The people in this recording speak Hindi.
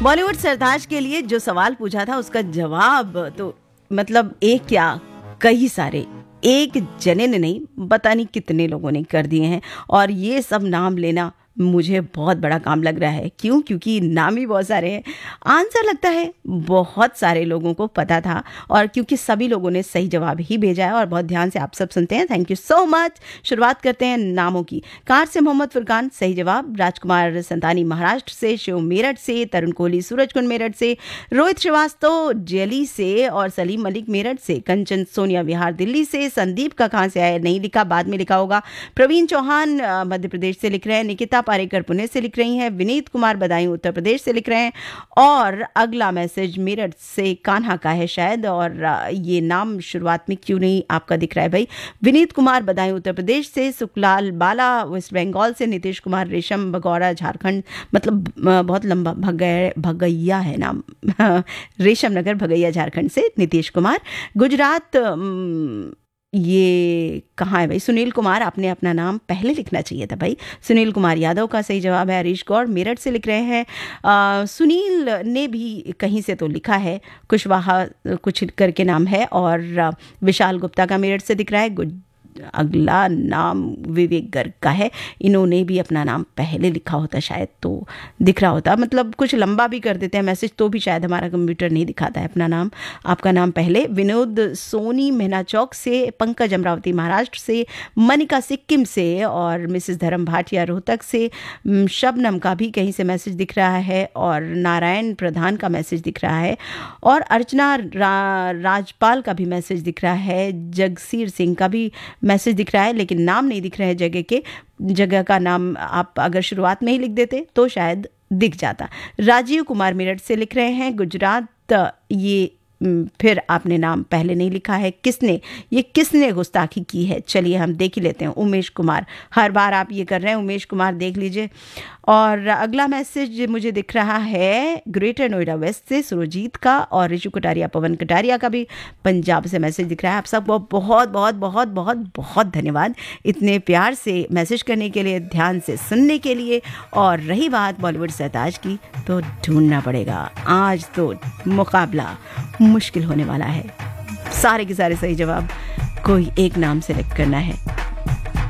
बॉलीवुड सरताज के लिए जो सवाल पूछा था उसका जवाब तो मतलब एक क्या कई सारे, एक जने ने नहीं पता नहीं कितने लोगों ने कर दिए हैं। और ये सब नाम लेना मुझे बहुत बड़ा काम लग रहा है। क्यों? क्योंकि नाम ही बहुत सारे हैं। आंसर लगता है बहुत सारे लोगों को पता था, और क्योंकि सभी लोगों ने सही जवाब ही भेजा है और बहुत ध्यान से आप सब सुनते हैं, थैंक यू सो मच। शुरुआत करते हैं नामों की। कार से मोहम्मद फुरकान सही जवाब, राजकुमार संतानी महाराष्ट्र से, शिव मेरठ से, तरुण कोहली सूरजकुंड मेरठ से, रोहित श्रीवास्तव दिल्ली से और सलीम मलिक मेरठ से, कंचन सोनिया विहार दिल्ली से, संदीप का कहाँ से आया नहीं लिखा, बाद में लिखा होगा। प्रवीण चौहान मध्य प्रदेश से लिख रहे हैं, निकिता पारेकर पुणे से लिख रही हैं, विनीत कुमार बदायूं उत्तर प्रदेश से लिख रहे हैं, और अगला मैसेज मेरठ से कान्हा का है शायद। और ये नाम शुरुआत में क्यों नहीं आपका दिख रहा है भाई? विनीत कुमार बदायूं उत्तर प्रदेश से, सुखलाल बाला वेस्ट बंगाल से, नीतीश कुमार रेशम बगौड़ा झारखंड, मतलब बहुत लंबा भगैया है नाम रेशम नगर भगैया झारखंड से नीतीश कुमार। गुजरात ये कहाँ है भाई? सुनील कुमार, आपने अपना नाम पहले लिखना चाहिए था भाई। सुनील कुमार यादव का सही जवाब है। हरीश गौड़ मेरठ से लिख रहे हैं। सुनील ने भी कहीं से तो लिखा है, कुशवाहा कुछ करके नाम है। और विशाल गुप्ता का मेरठ से दिख रहा है। अगला नाम विवेक गर्ग का है, इन्होंने भी अपना नाम पहले लिखा होता शायद तो दिख रहा होता, मतलब कुछ लंबा भी कर देते हैं मैसेज तो भी शायद हमारा कंप्यूटर नहीं दिखाता है अपना नाम, आपका नाम पहले। विनोद सोनी मेहना चौक से, पंकज अमरावती महाराष्ट्र से, मनिका सिक्किम से, और मिसेस धर्म भाटिया रोहतक से, शबनम का भी कहीं से मैसेज दिख रहा है, और नारायण प्रधान का मैसेज दिख रहा है, और अर्चना राजपाल का भी मैसेज दिख रहा है, जगसीर सिंह का भी मैसेज दिख रहा है, लेकिन नाम नहीं दिख रहे हैं जगह के। जगह का नाम आप अगर शुरुआत में ही लिख देते तो शायद दिख जाता। राजीव कुमार मेरठ से लिख रहे हैं, गुजरात। ये फिर आपने नाम पहले नहीं लिखा है, किसने गुस्ताखी की है? चलिए हम देख ही लेते हैं। उमेश कुमार, हर बार आप ये कर रहे हैं, उमेश कुमार देख लीजिए। और अगला मैसेज मुझे दिख रहा है ग्रेटर नोएडा वेस्ट से सुरजीत का, और ऋषु कटारिया पवन कटारिया का भी पंजाब से मैसेज दिख रहा है। आप सबको बहुत बहुत बहुत बहुत बहुत धन्यवाद इतने प्यार से मैसेज करने के लिए, ध्यान से सुनने के लिए। और रही बात बॉलीवुड सरताज की, तो ढूंढना पड़ेगा। आज तो मुकाबला मुश्किल होने वाला है। सारे के सारे सही जवाब कोई एक नाम सेलेक्ट करना है।